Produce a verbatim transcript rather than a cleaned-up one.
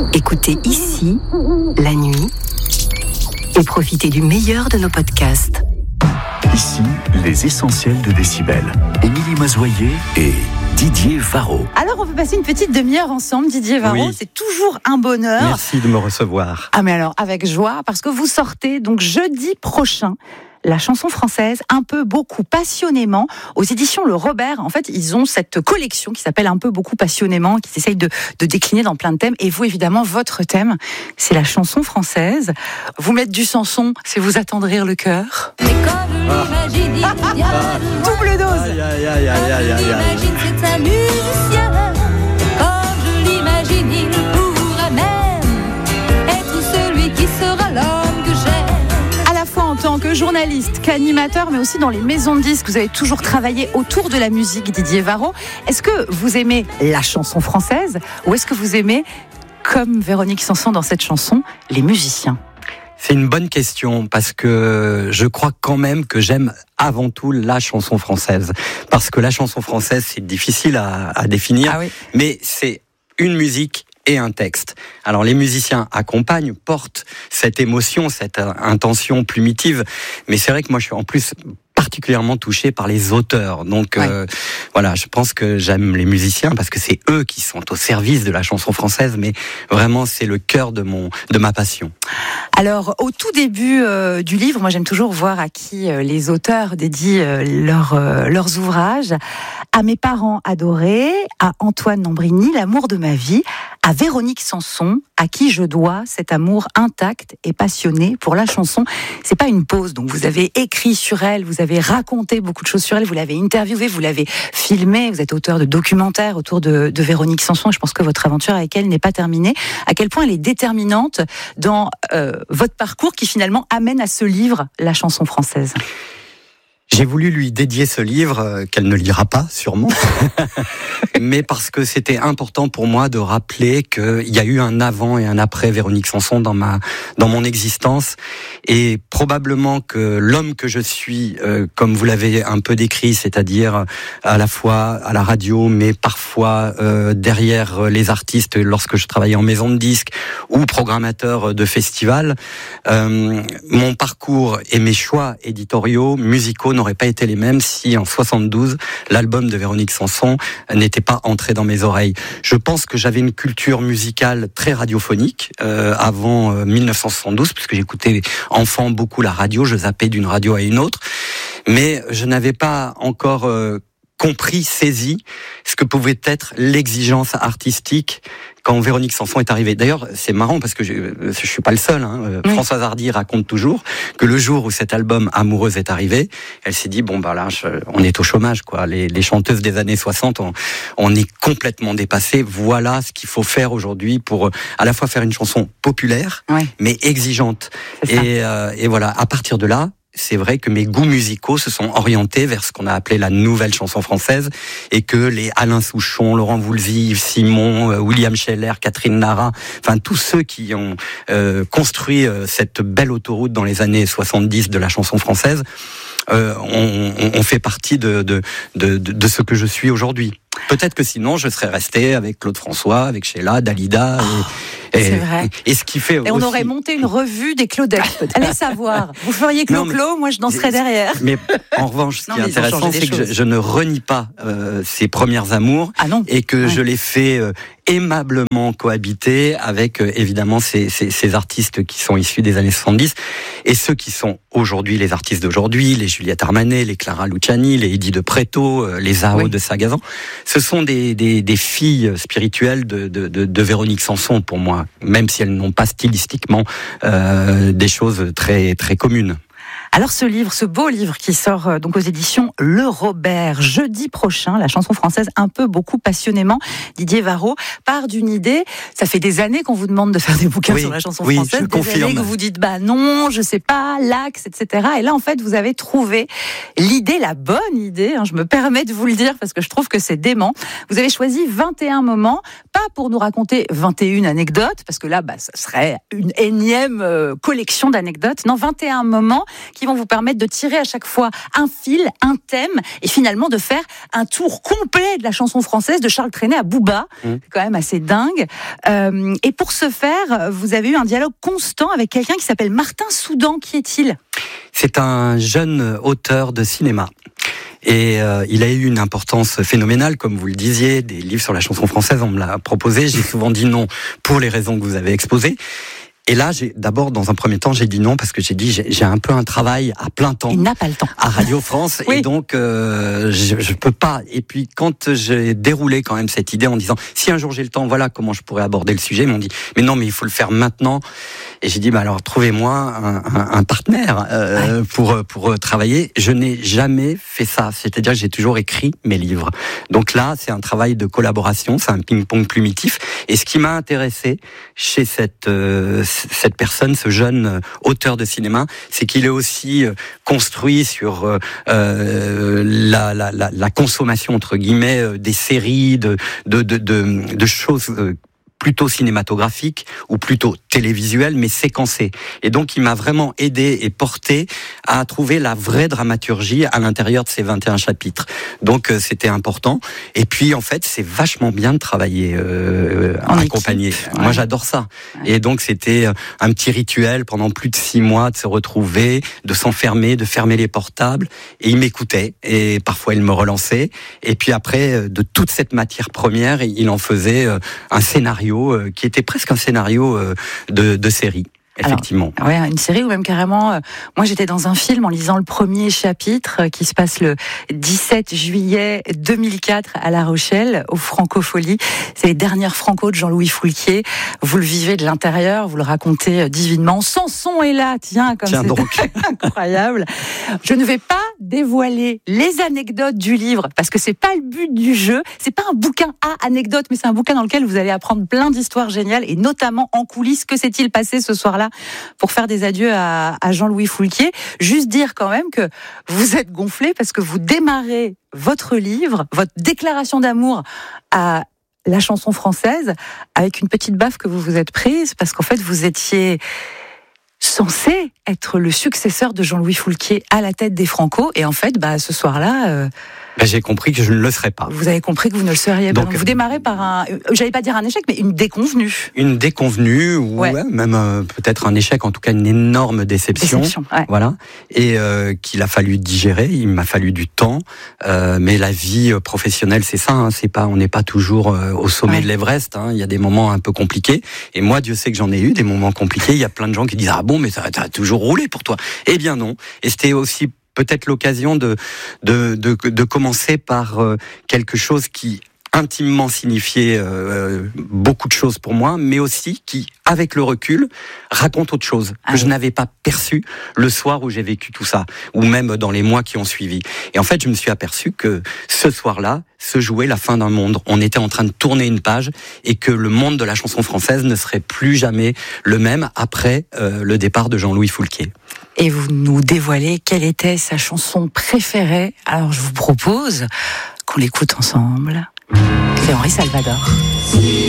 Écoutez ici, la nuit, et profitez du meilleur de nos podcasts. Ici, les essentiels de Décibel. Émilie Mazoyer et Didier Varro. Alors, on peut passer une petite demi-heure ensemble, Didier Varro. Oui. C'est toujours un bonheur. Merci de me recevoir. Ah, mais alors, avec joie, parce que vous sortez donc jeudi prochain la chanson française, un peu, beaucoup, passionnément, aux éditions Le Robert. En fait, ils ont cette collection qui s'appelle Un peu, beaucoup, passionnément, qui s'essaye de, de décliner dans plein de thèmes. Et vous, évidemment, votre thème, c'est la chanson française. Vous mettre du Sanson, c'est vous attendrir le cœur. Mais quand je l'imagine, il y a de Double dose. Aïe, aïe, aïe, aïe, aïe, aïe, aïe. J'imagine c'est un musicien. Quand je l'imagine, il pourrait même être celui qui sera l'homme que j'aime. En tant que journaliste, qu'animateur, mais aussi dans les maisons de disques, vous avez toujours travaillé autour de la musique, Didier Varro. Est-ce que vous aimez la chanson française ou est-ce que vous aimez, comme Véronique Sanson dans cette chanson, les musiciens ? C'est une bonne question parce que je crois quand même que j'aime avant tout la chanson française. Parce que la chanson française, c'est difficile à, à définir, ah oui. mais c'est une musique et un texte. Alors les musiciens accompagnent, portent cette émotion, cette intention plumitive, mais c'est vrai que moi je suis en plus particulièrement touché par les auteurs. Donc ouais. euh, voilà, je pense que j'aime les musiciens parce que c'est eux qui sont au service de la chanson française, mais vraiment c'est le cœur de mon de ma passion. Alors au tout début euh, du livre, moi j'aime toujours voir à qui euh, les auteurs dédient euh, leur, euh, leurs ouvrages. À mes parents adorés, à Antoine Nambrini, l'amour de ma vie, à Véronique Sanson, à qui je dois cet amour intact et passionné pour la chanson. C'est pas une pause, donc vous avez écrit sur elle, vous avez raconté beaucoup de choses sur elle, vous l'avez interviewée, vous l'avez filmée, vous êtes auteur de documentaires autour de, de Véronique Sanson, et je pense que votre aventure avec elle n'est pas terminée. À quel point elle est déterminante dans euh, votre parcours qui finalement amène à ce livre, La chanson française. J'ai voulu lui dédier ce livre, euh, qu'elle ne lira pas, sûrement, mais parce que c'était important pour moi de rappeler qu'il y a eu un avant et un après Véronique Sanson dans ma, dans mon existence, et probablement que l'homme que je suis, euh, comme vous l'avez un peu décrit, c'est-à-dire à la fois à la radio, mais parfois euh, derrière les artistes lorsque je travaillais en maison de disques ou programmateur de festivals, euh, mon parcours et mes choix éditoriaux, musicaux, n'auraient pas été les mêmes si en soixante-douze l'album de Véronique Sanson n'était pas entré dans mes oreilles. Je pense que j'avais une culture musicale très radiophonique euh, avant euh, mille neuf cent soixante-douze, puisque j'écoutais enfant beaucoup la radio, je zappais d'une radio à une autre, mais je n'avais pas encore euh, compris, saisi ce que pouvait être l'exigence artistique quand Véronique Sanson est arrivée. D'ailleurs, c'est marrant parce que je, je suis pas le seul. Hein. Oui. Françoise Hardy raconte toujours que le jour où cet album Amoureuse est arrivé, elle s'est dit bon bah là, je, on est au chômage quoi. Les, les chanteuses des années soixante, on, on est complètement dépassées. Voilà ce qu'il faut faire aujourd'hui pour à la fois faire une chanson populaire, oui. mais exigeante. Et, euh, et voilà, à partir de là. C'est vrai que mes goûts musicaux se sont orientés vers ce qu'on a appelé la nouvelle chanson française et que les Alain Souchon, Laurent Voulzy, Yves Simon, William Scheller, Catherine Nara, enfin tous ceux qui ont euh, construit euh, cette belle autoroute dans les années soixante-dix de la chanson française, euh, on, on, on fait partie de, de, de, de ce que je suis aujourd'hui. Peut-être que sinon, je serais resté avec Claude François, avec Sheila, Dalida. Et, et, c'est vrai. Et, et ce qui fait et aussi... on aurait monté une revue des Claudettes. Allez savoir. Vous feriez Clo-Clo, moi je danserais derrière. Mais en revanche, ce non, qui est intéressant, c'est que je, je ne renie pas euh, ces premières amours. Ah non. Et que ouais. je les fais euh, aimablement cohabiter avec euh, évidemment ces, ces, ces artistes qui sont issus des années soixante-dix et ceux qui sont aujourd'hui les artistes d'aujourd'hui, les Juliette Armanet, les Clara Luciani, les Eddie de Pretto, euh, les Zao oui. de Sagazan. Ce sont des, des, des filles spirituelles de, de, de, de Véronique Sanson pour moi, même si elles n'ont pas stylistiquement euh, des choses très, très communes. Alors ce livre, ce beau livre qui sort euh, donc aux éditions Le Robert jeudi prochain, la chanson française un peu, beaucoup, passionnément, Didier Varro part d'une idée. Ça fait des années qu'on vous demande de faire des bouquins oui, sur la chanson oui, française, je des confirme. années que vous dites bah non, je sais pas, l'axe, et cetera. Et là en fait vous avez trouvé l'idée, la bonne idée. Hein, je me permets de vous le dire parce que je trouve que c'est dément. Vous avez choisi vingt et un moments, pas pour nous raconter vingt et une anecdotes, parce que là bah ça serait une énième euh, collection d'anecdotes. Non, vingt et un moments qui vont vous permettre de tirer à chaque fois un fil, un thème, et finalement de faire un tour complet de la chanson française de Charles Trenet à Booba. Mmh. C'est quand même assez dingue. Euh, et pour ce faire, vous avez eu un dialogue constant avec quelqu'un qui s'appelle Martin Soudan. Qui est-il ? C'est un jeune auteur de cinéma. Et euh, il a eu une importance phénoménale, comme vous le disiez, des livres sur la chanson française, on me l'a proposé. J'ai souvent dit non pour les raisons que vous avez exposées. Et là, j'ai d'abord, dans un premier temps, j'ai dit non parce que j'ai dit j'ai, j'ai un peu un travail à plein temps. Il n'a pas le temps. À Radio France, oui. Et donc euh, je, je peux pas. Et puis quand j'ai déroulé quand même cette idée en disant si un jour j'ai le temps, voilà comment je pourrais aborder le sujet. Ils m'ont dit mais non, mais il faut le faire maintenant. Et j'ai dit bah alors trouvez-moi un, un, un partenaire euh, ouais. pour pour travailler. Je n'ai jamais fait ça. C'est-à-dire que j'ai toujours écrit mes livres. Donc là, c'est un travail de collaboration, c'est un ping-pong plumitif. Et ce qui m'a intéressé chez cette euh, cette personne, ce jeune auteur de cinéma, c'est qu'il est aussi construit sur euh, la, la, la, la consommation entre guillemets des séries, de, de, de, de, de choses plutôt cinématographiques ou plutôt télévisuelles, mais séquencées. Et donc, il m'a vraiment aidé et porté à trouver la vraie dramaturgie à l'intérieur de ces vingt et un chapitres. Donc, euh, c'était important. Et puis, en fait, c'est vachement bien de travailler euh, accompagné. Ouais. Moi, j'adore ça. Ouais. Et donc, c'était un petit rituel pendant plus de six mois de se retrouver, de s'enfermer, de fermer les portables. Et il m'écoutait. Et parfois, il me relançait. Et puis après, de toute cette matière première, il en faisait un scénario qui était presque un scénario de, de série. Effectivement. Alors, ouais, une série ou même carrément. Euh, moi, j'étais dans un film en lisant le premier chapitre euh, qui se passe le dix-sept juillet deux mille quatre à La Rochelle, au Francofolie. C'est les dernières Franco de Jean-Louis Foulquier. Vous le vivez de l'intérieur, vous le racontez euh, divinement. Samson est là, tiens, comme tiens c'est donc. incroyable. Je ne vais pas dévoiler les anecdotes du livre parce que c'est pas le but du jeu. C'est pas un bouquin à anecdotes, mais c'est un bouquin dans lequel vous allez apprendre plein d'histoires géniales et notamment en coulisses. Que s'est-il passé ce soir-là pour faire des adieux à, à Jean-Louis Foulquier? Juste dire quand même que vous êtes gonflé parce que vous démarrez votre livre, votre déclaration d'amour à la chanson française avec une petite baffe que vous vous êtes prise parce qu'en fait vous étiez censé être le successeur de Jean-Louis Foulquier à la tête des Franco et en fait bah ce soir-là euh, ben, j'ai compris que je ne le serais pas. Vous avez compris que vous ne le seriez pas. Donc, Donc vous démarrez par un, j'allais pas dire un échec, mais une déconvenue. Une déconvenue, ou ouais. Ouais, même euh, peut-être un échec, en tout cas une énorme déception. déception ouais. Voilà. Et euh, qu'il a fallu digérer. Il m'a fallu du temps. Euh, mais la vie professionnelle, c'est ça. Hein, c'est pas, on n'est pas toujours euh, au sommet ouais. de l'Everest. Hein, il y a des moments un peu compliqués. Et moi, Dieu sait que j'en ai eu des moments compliqués. Il y a plein de gens qui disent ah bon, mais ça, ça a toujours roulé pour toi. Eh bien non. Et c'était aussi peut-être l'occasion de, de, de, de commencer par euh, quelque chose qui intimement signifiait euh, beaucoup de choses pour moi, mais aussi qui, avec le recul, raconte autre chose que ah oui. je n'avais pas perçu le soir où j'ai vécu tout ça, ou même dans les mois qui ont suivi. Et en fait, je me suis aperçu que ce soir-là se jouait la fin d'un monde. On était en train de tourner une page et que le monde de la chanson française ne serait plus jamais le même après euh, le départ de Jean-Louis Foulquier. Et vous nous dévoilez quelle était sa chanson préférée. Alors je vous propose qu'on l'écoute ensemble. C'est Henri Salvador.